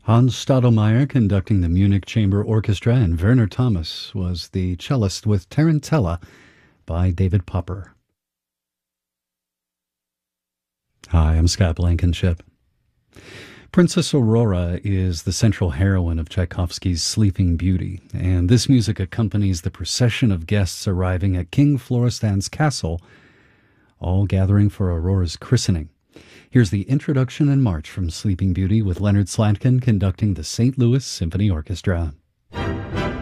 Hans Stadelmeier conducting the Munich Chamber Orchestra, and Werner Thomas was the cellist with Tarantella by David Popper. Hi, I'm Scott Blankenship. Princess Aurora is the central heroine of Tchaikovsky's Sleeping Beauty, and this music accompanies the procession of guests arriving at King Floristan's castle, all gathering for Aurora's christening. Here's the introduction and march from Sleeping Beauty with Leonard Slatkin conducting the St. Louis Symphony Orchestra.